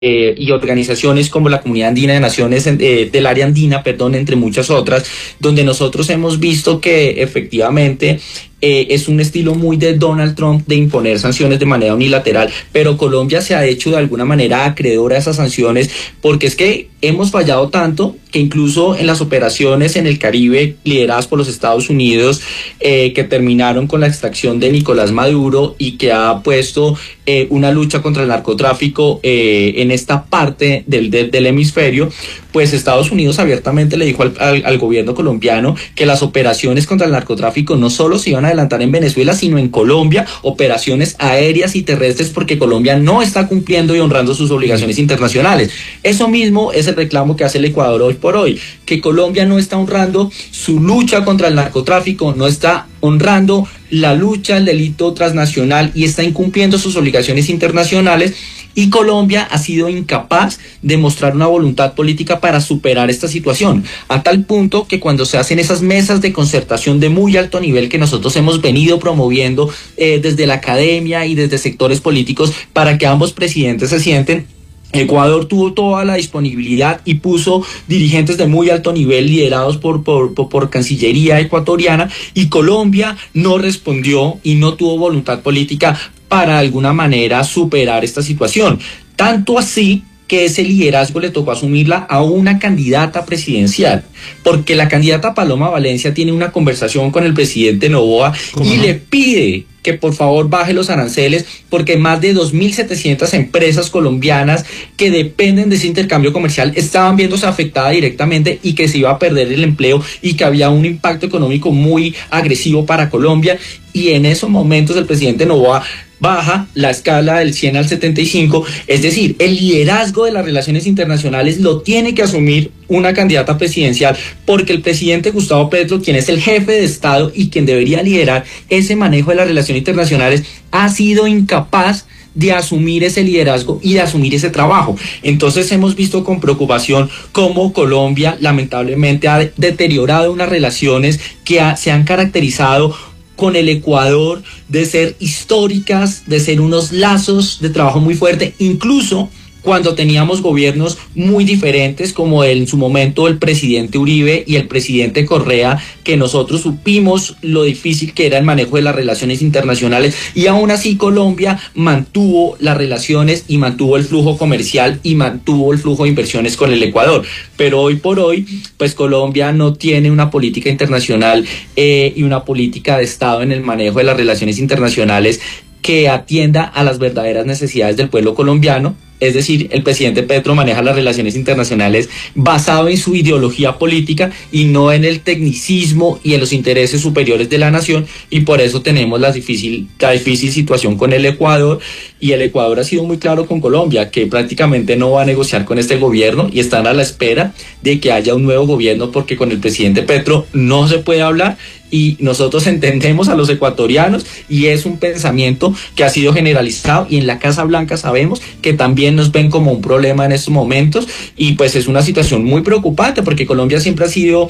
y organizaciones como la Comunidad Andina de Naciones del área andina, entre muchas otras, donde nosotros hemos visto que efectivamente es un estilo muy de Donald Trump de imponer sanciones de manera unilateral, pero Colombia se ha hecho de alguna manera acreedora a esas sanciones, porque es que hemos fallado tanto que incluso en las operaciones en el Caribe lideradas por los Estados Unidos, que terminaron con la extracción de Nicolás Maduro y que ha puesto una lucha contra el narcotráfico en esta parte del hemisferio, pues Estados Unidos abiertamente le dijo al gobierno colombiano que las operaciones contra el narcotráfico no solo se iban a adelantar en Venezuela, sino en Colombia, operaciones aéreas y terrestres, porque Colombia no está cumpliendo y honrando sus obligaciones internacionales. Eso mismo es el reclamo que hace el Ecuador hoy por hoy, que Colombia no está honrando su lucha contra el narcotráfico, no está honrando la lucha al delito transnacional y está incumpliendo sus obligaciones internacionales. Y Colombia ha sido incapaz de mostrar una voluntad política para superar esta situación, a tal punto que cuando se hacen esas mesas de concertación de muy alto nivel que nosotros hemos venido promoviendo desde la academia y desde sectores políticos para que ambos presidentes se sienten, Ecuador tuvo toda la disponibilidad y puso dirigentes de muy alto nivel liderados por Cancillería ecuatoriana, y Colombia no respondió y no tuvo voluntad política para de alguna manera superar esta situación. Tanto así que ese liderazgo le tocó asumirla a una candidata presidencial, porque la candidata Paloma Valencia tiene una conversación con el presidente Noboa y le pide que por favor baje los aranceles, porque más de 2.700 empresas colombianas que dependen de ese intercambio comercial estaban viéndose afectadas directamente y que se iba a perder el empleo y que había un impacto económico muy agresivo para Colombia. Y en esos momentos el presidente Noboa baja la escala del 100 al 75, es decir, el liderazgo de las relaciones internacionales lo tiene que asumir una candidata presidencial, porque el presidente Gustavo Petro, quien es el jefe de Estado y quien debería liderar ese manejo de las relaciones internacionales, ha sido incapaz de asumir ese liderazgo y de asumir ese trabajo. Entonces hemos visto con preocupación cómo Colombia lamentablemente ha deteriorado unas relaciones que se han caracterizado con el Ecuador de ser históricas, de ser unos lazos de trabajo muy fuerte, incluso cuando teníamos gobiernos muy diferentes, como en su momento el presidente Uribe y el presidente Correa, que nosotros supimos lo difícil que era el manejo de las relaciones internacionales, y aún así Colombia mantuvo las relaciones y mantuvo el flujo comercial y mantuvo el flujo de inversiones con el Ecuador. Pero hoy por hoy, pues Colombia no tiene una política internacional y una política de Estado en el manejo de las relaciones internacionales que atienda a las verdaderas necesidades del pueblo colombiano. Es decir, el presidente Petro maneja las relaciones internacionales basado en su ideología política y no en el tecnicismo y en los intereses superiores de la nación, y por eso tenemos la difícil situación con el Ecuador. Y el Ecuador ha sido muy claro con Colombia, que prácticamente no va a negociar con este gobierno y están a la espera de que haya un nuevo gobierno, porque con el presidente Petro no se puede hablar. Y nosotros entendemos a los ecuatorianos, y es un pensamiento que ha sido generalizado, y en la Casa Blanca sabemos que también nos ven como un problema en estos momentos, y pues es una situación muy preocupante, porque Colombia siempre ha sido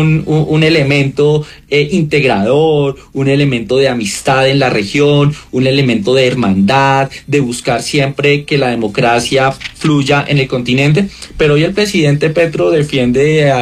un elemento integrador, un elemento de amistad en la región, un elemento de hermandad, de buscar siempre que la democracia fluya en el continente. Pero hoy el presidente Petro defiende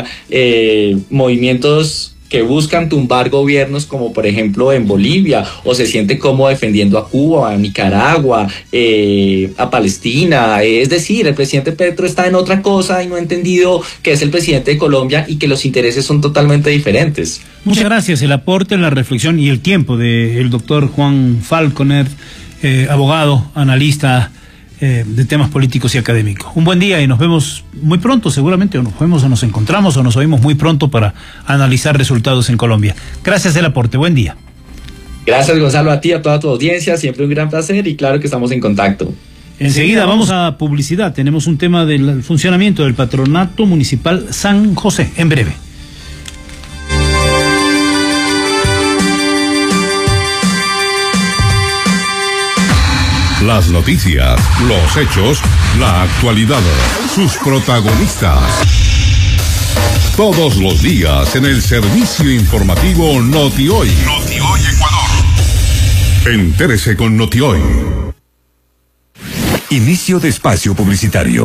movimientos que buscan tumbar gobiernos, como por ejemplo en Bolivia, o se siente como defendiendo a Cuba, a Nicaragua, a Palestina. Es decir, el presidente Petro está en otra cosa y no ha entendido que es el presidente de Colombia y que los intereses son totalmente diferentes. Muchas gracias. El aporte, la reflexión y el tiempo del doctor Juan Falconer, abogado, analista de temas políticos y académicos. Un buen día y nos vemos muy pronto, seguramente, o nos vemos o nos encontramos o nos oímos muy pronto para analizar resultados en Colombia. Gracias del aporte, buen día. Gracias, Gonzalo, a ti, a toda tu audiencia, siempre un gran placer, y claro que estamos en contacto. Enseguida vamos a publicidad, tenemos un tema del funcionamiento del Patronato Municipal San José, en breve. Las noticias, los hechos, la actualidad, sus protagonistas. Todos los días en el servicio informativo Noti-Hoy. Noti-Hoy Ecuador. Entérese con Noti-Hoy. Inicio de espacio publicitario.